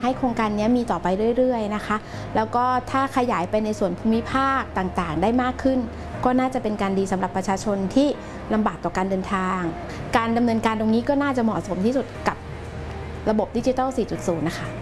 ให้โครงการนี้มีต่อไปเรื่อยๆนะคะแล้วก็ถ้าขยายไปในส่วนภูมิภาคต่างๆได้มากขึ้นก็น่าจะเป็นการดีสำหรับประชาชนที่ลำบากต่อการเดินทางการดำเนินการตรงนี้ก็น่าจะเหมาะสมที่สุดกับระบบดิจิทัล 4.0 นะคะ